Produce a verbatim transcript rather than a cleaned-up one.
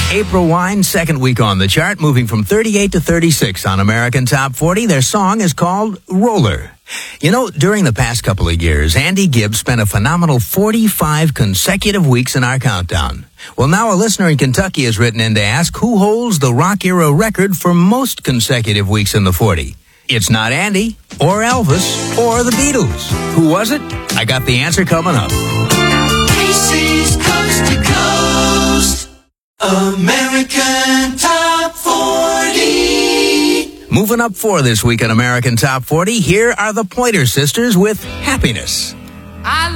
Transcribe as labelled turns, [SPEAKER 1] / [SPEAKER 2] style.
[SPEAKER 1] April Wine, second week on the chart, moving from thirty-eight to thirty-six on American Top forty. Their song is called Roller. You know, during the past couple of years, Andy Gibbs spent a phenomenal forty-five consecutive weeks in our countdown. Well, now a listener in Kentucky has written in to ask who holds the rock era record for most consecutive weeks in the forty. It's not Andy, or Elvis, or the Beatles. Who was it? I got the answer coming up.
[SPEAKER 2] Casey's Coast to Coast, American Top forty.
[SPEAKER 1] Moving up four this week on American Top forty, here are the Pointer Sisters with Happiness.
[SPEAKER 3] I